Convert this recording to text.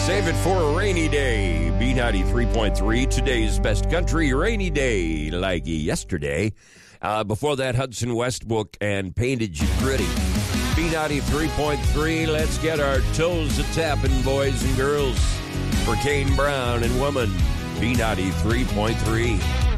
Save it for a rainy day. B93.3, today's best country rainy day, like yesterday. Before that, Hudson Westbrook and Painted You Pretty. B93.3, let's get our toes a-tapping, boys and girls. For Kane Brown and Woman, B93.3.